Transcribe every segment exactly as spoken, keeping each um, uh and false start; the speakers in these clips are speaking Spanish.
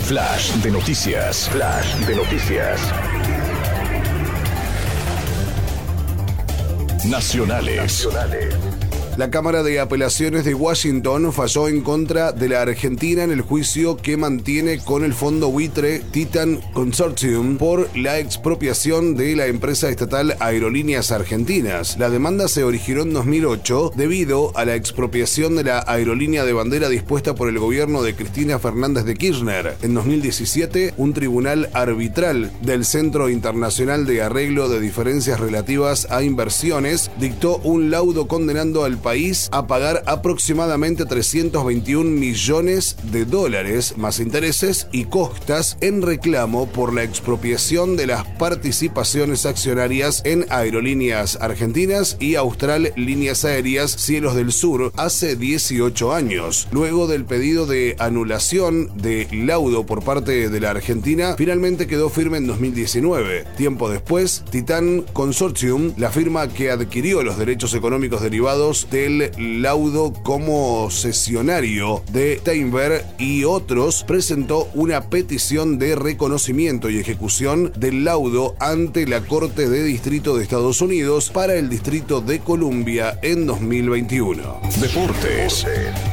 Flash de noticias. Flash de noticias. Nacionales. Nacionales. La Cámara de Apelaciones de Washington falló en contra de la Argentina en el juicio que mantiene con el fondo buitre Titan Consortium por la expropiación de la empresa estatal Aerolíneas Argentinas. La demanda se originó en dos mil ocho debido a la expropiación de la aerolínea de bandera dispuesta por el gobierno de Cristina Fernández de Kirchner. En dos mil diecisiete, un tribunal arbitral del Centro Internacional de Arreglo de Diferencias Relativas a Inversiones dictó un laudo condenando al país a pagar aproximadamente trescientos veintiún millones de dólares más intereses y costas en reclamo por la expropiación de las participaciones accionarias en Aerolíneas Argentinas y Austral Líneas Aéreas Cielos del Sur hace dieciocho años. Luego del pedido de anulación de laudo por parte de la Argentina, finalmente quedó firme en dos mil diecinueve. Tiempo después, Titan Consortium, la firma que adquirió los derechos económicos derivados del laudo como cesionario de Steinberg y otros, presentó una petición de reconocimiento y ejecución del laudo ante la Corte de Distrito de Estados Unidos para el Distrito de Columbia en dos mil veintiuno. Deportes.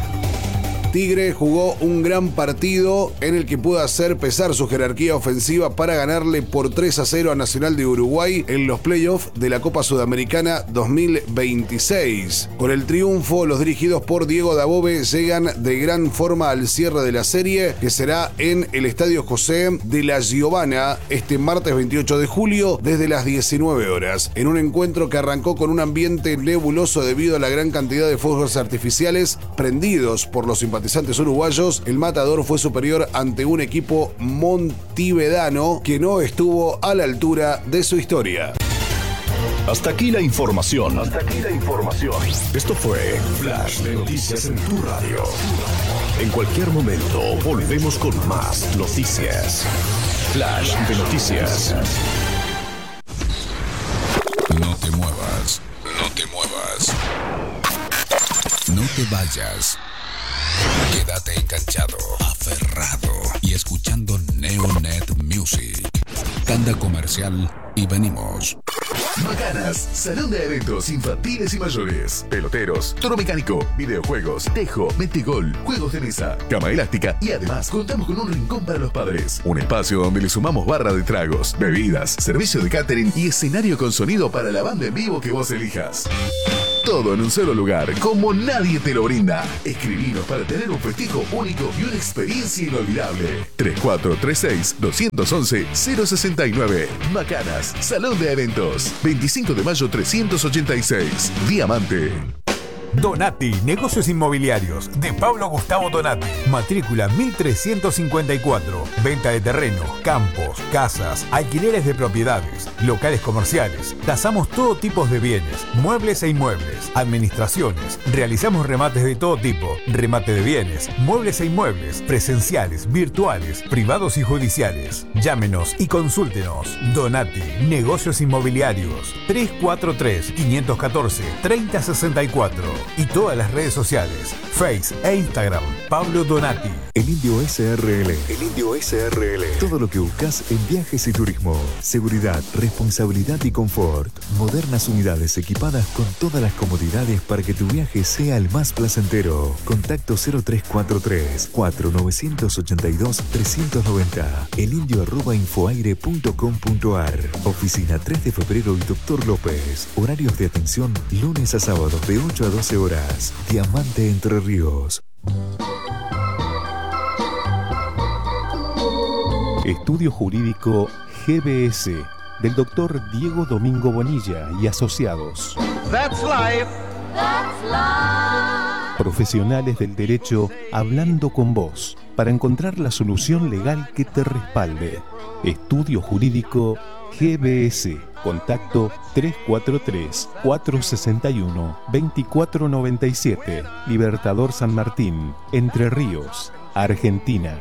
Tigre jugó un gran partido en el que pudo hacer pesar su jerarquía ofensiva para ganarle por tres a cero a Nacional de Uruguay en los playoffs de la Copa Sudamericana dos mil veintiséis. Con el triunfo, los dirigidos por Diego Dabove llegan de gran forma al cierre de la serie, que será en el Estadio José de la Giovana este martes veintiocho de julio desde las diecinueve horas, en un encuentro que arrancó con un ambiente nebuloso debido a la gran cantidad de fuegos artificiales prendidos por los simpatizantes uruguayos. El Matador fue superior ante un equipo montevideano que no estuvo a la altura de su historia. Hasta aquí la información. Hasta aquí la información. Esto fue Flash de Noticias en tu radio. En cualquier momento volvemos con más noticias. Flash de Noticias. No te muevas. No te muevas. No te vayas. Quédate enganchado, aferrado y escuchando Neonet Music. Tanda comercial y venimos. Macanas, salón de eventos infantiles y mayores, peloteros, toro mecánico, videojuegos, tejo, metegol, juegos de mesa, cama elástica y además contamos con un rincón para los padres. Un espacio donde le sumamos barra de tragos, bebidas, servicio de catering y escenario con sonido para la banda en vivo que vos elijas. Todo en un solo lugar, como nadie te lo brinda. Escribinos para tener un festejo único y una experiencia inolvidable. tres cuatro tres seis, dos uno uno, cero seis nueve. Macanas, Salón de Eventos. veinticinco de mayo trescientos ochenta y seis. Diamante. Donati, negocios inmobiliarios, de Pablo Gustavo Donati. Matrícula mil trescientos cincuenta y cuatro. Venta de terrenos, campos, casas, alquileres de propiedades, locales comerciales. Tasamos todo tipo de bienes, muebles e inmuebles, administraciones. Realizamos remates de todo tipo, remate de bienes, muebles e inmuebles, presenciales, virtuales, privados y judiciales. Llámenos y consúltenos. Donati, negocios inmobiliarios. tres cuatro tres, cinco uno cuatro, tres cero seis cuatro. Y todas las redes sociales, Face e Instagram, Pablo Donati. El Indio S R L. El Indio S R L. Todo lo que buscas en viajes y turismo. Seguridad, responsabilidad y confort. Modernas unidades equipadas con todas las comodidades para que tu viaje sea el más placentero. Contacto cero tres cuatro tres, cuatro nueve ocho dos, tres nueve cero. elindio arroba infoaire punto com punto ar. Oficina tres de febrero y Doctor López. Horarios de atención lunes a sábados de ocho a doce horas. Diamante Entre Ríos. Estudio Jurídico G B S del doctor Diego Domingo Bonilla y asociados. That's life. That's life. Profesionales del derecho hablando con vos para encontrar la solución legal que te respalde. Estudio Jurídico G B S. Contacto tres cuatro tres, cuatro seis uno, dos cuatro nueve siete. Libertador San Martín, Entre Ríos, Argentina.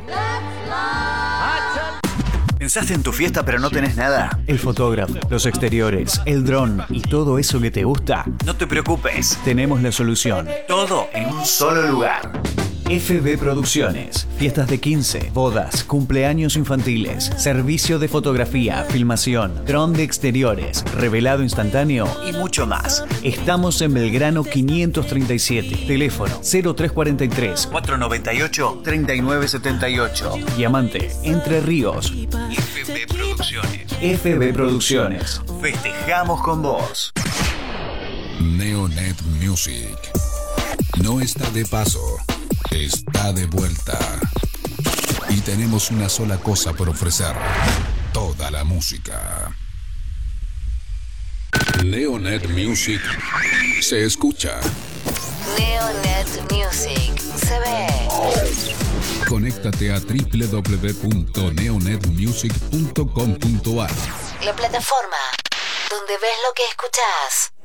¿Pensaste en tu fiesta pero no tenés nada? El fotógrafo, los exteriores, el dron y todo eso que te gusta. No te preocupes, tenemos la solución. Todo en un solo lugar. F B Producciones. Fiestas de quince, bodas, cumpleaños infantiles, servicio de fotografía, filmación, dron de exteriores, revelado instantáneo y mucho más. Estamos en Belgrano quinientos treinta y siete. Teléfono cero tres cuatro tres, cuatro nueve ocho, tres nueve siete ocho. Diamante, Entre Ríos. F B Producciones. F B Producciones. Festejamos con vos. Neonet Music. No está de paso, está de vuelta. Y tenemos una sola cosa por ofrecer: toda la música. Neonet Music se escucha. Neonet Music se ve. Conéctate a doble u doble u doble u punto neonet music punto com punto a r. La plataforma donde ves lo que escuchás.